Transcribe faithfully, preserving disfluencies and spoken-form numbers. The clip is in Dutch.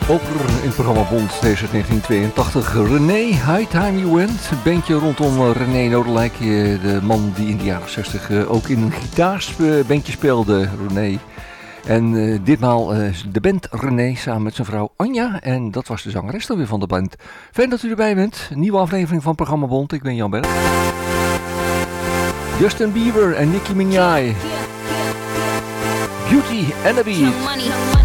Ook in het programma Bond deze negentien tweeëntachtig. René, High Time You Went. Een bandje rondom René Nodelijk. De man die in de jaren zestig ook in een gitaarsbandje speelde. René. En uh, ditmaal uh, de band René samen met zijn vrouw Anja. En dat was de zangeres dan weer van de band. Fijn dat u erbij bent. Nieuwe aflevering van het programma Bond. Ik ben Jan Berg. Justin Bieber en Nicki Minaj. Beauty and the Beat.